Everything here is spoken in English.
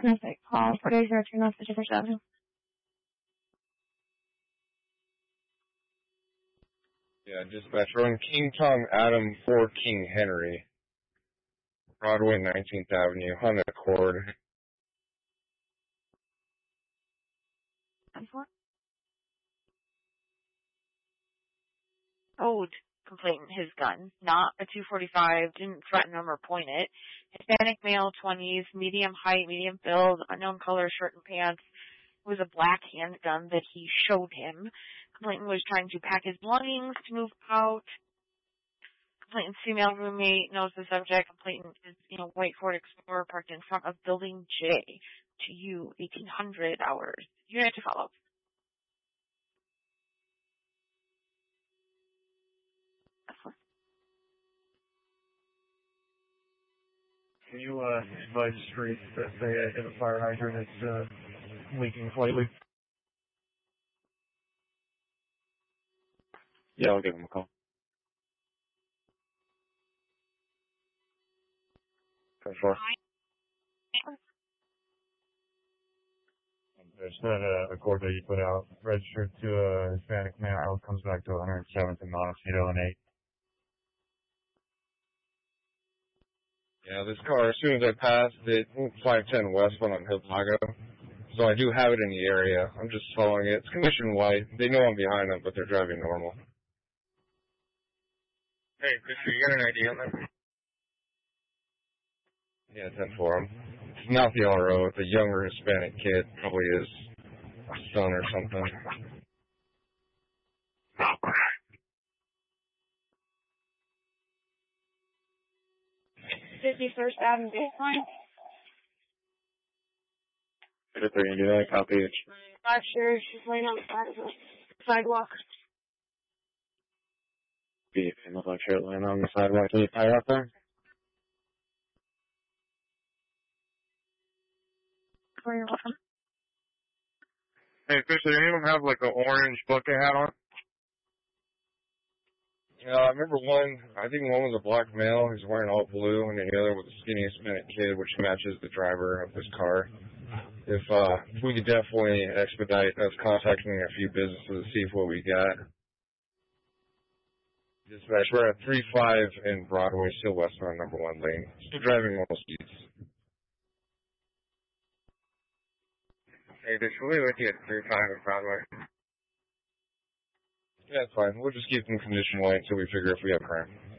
Perfect. Call 4802 North 51st Avenue. Yeah, dispatch. Run King Tom Adam 4 King Henry. Broadway 19th Avenue. Honda Accord. Owed complainant his gun, not a .245, didn't threaten him or point it. Hispanic male, 20s, medium height, medium build, unknown color, shirt and pants. It was a black handgun that he showed him. Complainant was trying to pack his belongings to move out. Complainant's female roommate knows the subject. Complainant is in a white Ford Explorer parked in front of Building J. To you, 1800 hours. Unit to follow. Can you advise the street that they have a fire hydrant that's leaking slightly? Yeah, I'll give him a call. There's not a Accord that you put out registered to a Hispanic male. Comes back to 107th and Montecito and 8. Yeah, this car, as soon as I passed it, 510 westbound on Hippago. So I do have it in the area. I'm just following it. It's condition white. They know I'm behind them, but they're driving normal. Hey, Fisher, you got an ID on that? Yeah, 10-4. It's not the RO. It's a younger Hispanic kid. Probably his son or something. 51st Avenue baseline. If they're going to do that, copy it. Not sure. She's laying on the side of the sidewalk. It looks like she's laying on the sidewalk. Can you tie up there? Where you're welcome. Hey, Fisher, does anyone have like an orange bucket hat on? Yeah, I remember one, I think one was a black male, he's wearing all blue, and the other was a skinny Hispanic kid, which matches the driver of this car. If we could definitely expedite us contacting a few businesses to see what we got. Dispatch, we're at 35 in Broadway, still westbound number 1 lane. Still driving normal speeds. Hey, we'll be with you at 35 in Broadway. Yeah, it's fine. We'll just keep them condition white until we figure if we have crime.